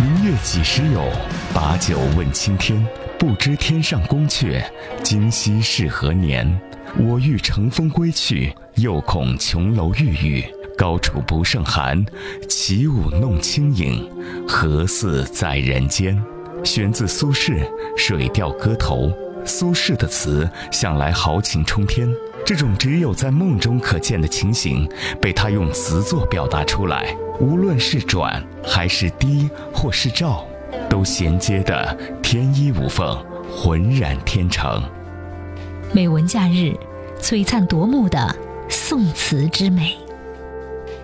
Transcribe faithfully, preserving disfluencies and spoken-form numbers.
明月几时有？把酒问青天。不知天上宫阙，今夕是何年？我欲乘风归去，又恐琼楼玉宇。高处不胜寒，起舞弄清影，何似在人间？选自苏轼《水调歌头》。苏轼的词向来豪情冲天，这种只有在梦中可见的情形，被他用词作表达出来，无论是转还是低或是照，都衔接得天衣无缝，浑然天成。 美文假日，璀璨夺目的宋词之美。